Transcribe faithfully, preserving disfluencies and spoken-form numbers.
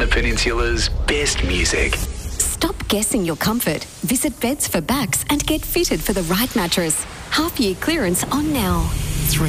the Peninsula's best music. Stop guessing your comfort. Visit Beds for Backs and get fitted for the right mattress. Half year clearance on now.